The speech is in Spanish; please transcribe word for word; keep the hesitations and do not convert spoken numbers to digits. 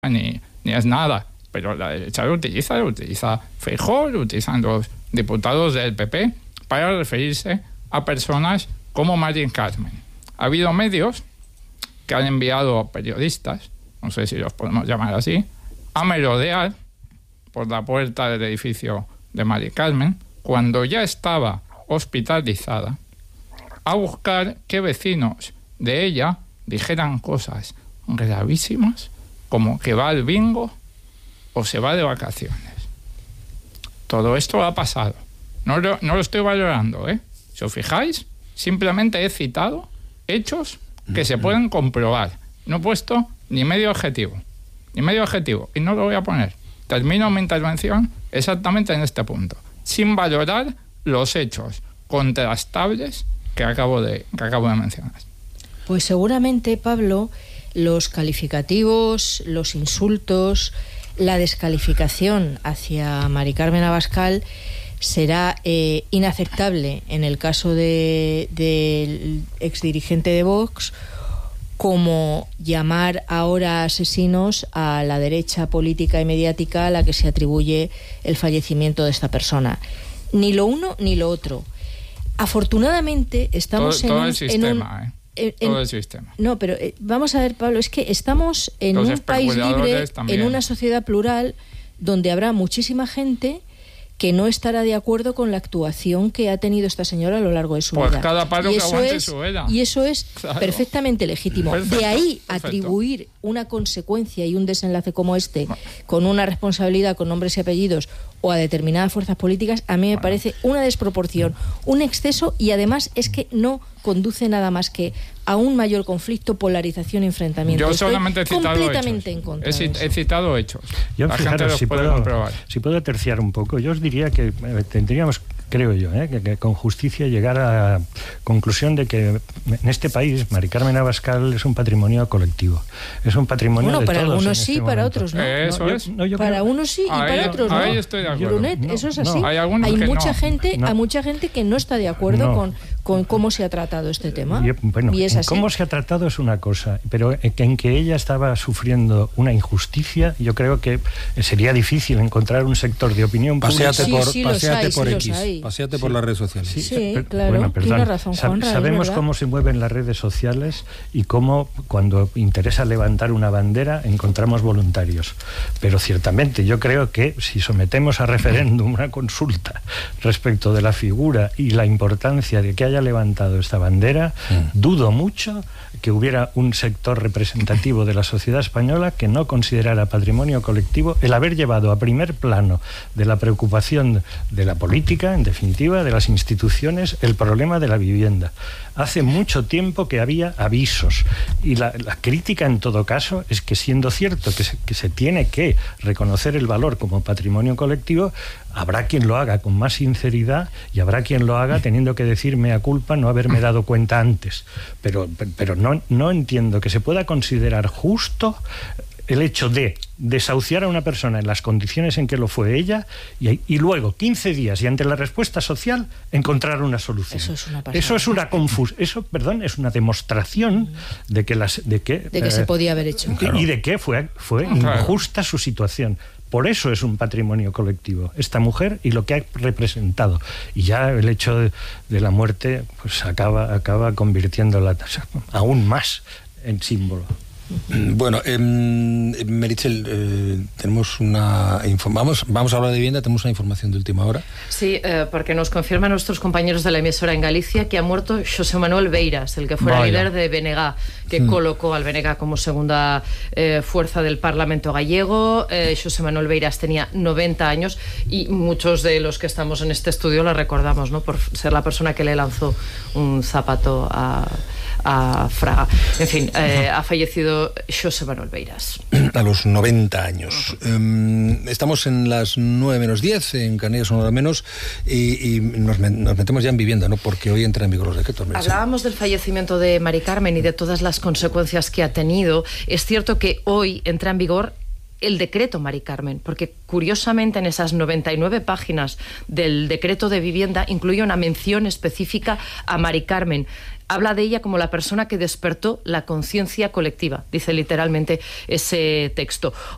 ni, ni es nada, pero la derecha lo utiliza, lo utiliza Feijóo, lo utilizan los diputados del P P para referirse a personas como Mari Carmen. Ha habido medios que han enviado periodistas, no sé si los podemos llamar así, a merodear por la puerta del edificio de Mari Carmen cuando ya estaba hospitalizada, a buscar que vecinos de ella dijeran cosas gravísimas como que va al bingo o se va de vacaciones. Todo esto ha pasado. No lo, no lo estoy valorando, ¿eh? Si os fijáis, simplemente he citado hechos que se pueden comprobar. No he puesto ni medio adjetivo. Ni medio adjetivo. Y no lo voy a poner. Termino mi intervención exactamente en este punto. Sin valorar los hechos contrastables que acabo de, que acabo de mencionar. Pues seguramente, Pablo, los calificativos, los insultos, la descalificación hacia Mari Carmen Abascal será eh, inaceptable en el caso de, del exdirigente de Vox, como llamar ahora asesinos a la derecha política y mediática a la que se atribuye el fallecimiento de esta persona. Ni lo uno ni lo otro. Afortunadamente estamos todo, en, todo un, el sistema, en un... ¿eh? En, todo el sistema. No, pero eh, vamos a ver, Pablo, es que estamos en Los un país libre, también. en una sociedad plural, donde habrá muchísima gente que no estará de acuerdo con la actuación que ha tenido esta señora a lo largo de su pues vida. Cada palo y, que eso aguante es, su vela. y eso es claro. perfectamente legítimo. Perfecto, de ahí perfecto. atribuir una consecuencia y un desenlace como este, con una responsabilidad con nombres y apellidos, o a determinadas fuerzas políticas, a mí me bueno. parece una desproporción, un exceso, y además es que no conduce nada más que a un mayor conflicto, polarización y enfrentamiento. Yo Estoy solamente he citado completamente hechos. en contra He, de eso. he citado hechos. Yo, La fijaros, gente los si puede puedo, comprobar. Si puedo terciar un poco, yo os diría que eh, tendríamos, creo yo, eh, que, que con justicia llegar a la conclusión de que en este país Mari Carmen Abascal es un patrimonio colectivo. Es un patrimonio bueno, de todos. Bueno, para algunos en sí, este para momento. otros no. Eso no, es. Yo, no, yo para creo... unos sí y ahí, para otros no. Ahí estoy de acuerdo. Brunet, no, eso es así. No, hay hay que mucha no. gente, No. hay mucha gente que no está de acuerdo No. con, con cómo se ha tratado este tema. Y, bueno, y es así. Cómo se ha tratado es una cosa, pero en que ella estaba sufriendo una injusticia, yo creo que sería difícil encontrar un sector de opinión pública. Paséate por, sí, sí, paséate hay, por sí X, paséate sí. por las redes sociales. Sí, sí pero, claro, bueno, perdón, tiene razón, Juanra, Sab- Sabemos es cómo se mueven las redes sociales y cómo cuando interesa levantar una bandera encontramos voluntarios. Pero ciertamente yo creo que si sometemos a referéndum una consulta respecto de la figura y la importancia de que haya levantado esta bandera, mm. dudo mucho que hubiera un sector representativo de la sociedad española que no considerara patrimonio colectivo el haber llevado a primer plano de la preocupación de la política, en definitiva, de las instituciones, el problema de la vivienda. Hace mucho tiempo que había avisos y la, la crítica en todo caso es que, siendo cierto que se, que se tiene que reconocer el valor como patrimonio colectivo, habrá quien lo haga con más sinceridad y habrá quien lo haga teniendo que decir mea culpa no haberme dado cuenta antes. Pero, pero no, no entiendo que se pueda considerar justo el hecho de desahuciar a una persona en las condiciones en que lo fue ella y, y luego, quince días y ante la respuesta social, encontrar una solución. Eso es una pasada. Eso es una confus eso, perdón, es una demostración de que las de que, de que eh, se podía haber hecho. Y, claro. y de que fue, fue injusta su situación. Por eso es un patrimonio colectivo, esta mujer y lo que ha representado. Y ya el hecho de, de la muerte pues acaba, acaba convirtiéndola aún más en símbolo. Bueno, eh, Meritxell, eh, tenemos una vamos, vamos a hablar de vivienda, tenemos una información de última hora. Sí, eh, porque nos confirman nuestros compañeros de la emisora en Galicia que ha muerto Xosé Manuel Beiras, el que fuera Vaya. líder de B N G, que mm. colocó al B N G como segunda eh, fuerza del Parlamento gallego. eh, Xosé Manuel Beiras tenía noventa años y muchos de los que estamos en este estudio la recordamos, ¿no?, por ser la persona que le lanzó un zapato a a Fraga. En fin, eh, ha fallecido Xosé Manuel Beiras. A los noventa años. Um, estamos en las nueve menos diez, en Canarias una hora menos, y, y nos, nos metemos ya en vivienda, ¿no?, porque hoy entra en vigor los decretos. Hablábamos del fallecimiento de Mari Carmen y de todas las consecuencias que ha tenido. Es cierto que hoy entra en vigor el decreto Mari Carmen, porque curiosamente en esas noventa y nueve páginas del decreto de vivienda incluye una mención específica a Mari Carmen. Habla de ella como la persona que despertó la conciencia colectiva, dice literalmente ese texto.